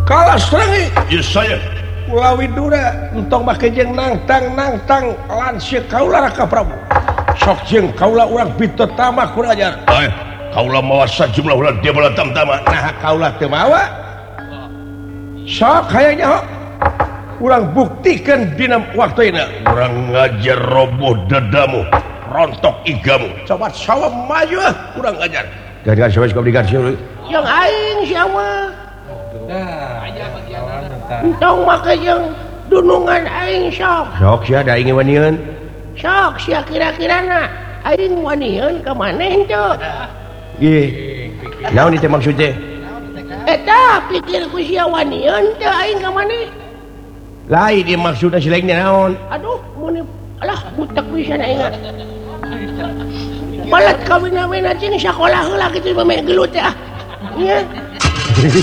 kalah serangi saya Widura entong make jeung nangtang lansia kaula Raka Prabu sok jeung kaula urang bito tamak kurang ajar kaulah mawa sajumlah ulah dia bola tam-tama nah kaula teu mawa sok hayangnya urang buktikan dina waktu ini urang ngajar roboh dadamu rontok igamu coba sawa maju urang ngajar gantian sawa suka diganti yang aing siapa entong make jeung dunungan aing sok sia da ingin wanian sok sia kira-kirana aing wanian ka maneh teu ih naon itu maksudnya eta pikirku sia wanian teu aing ka maneh lain dia maksudnya selainnya naon aduh mun alah butak pisan aing balat kawin-kawin cing sakola heula kitu meme gelut ya nya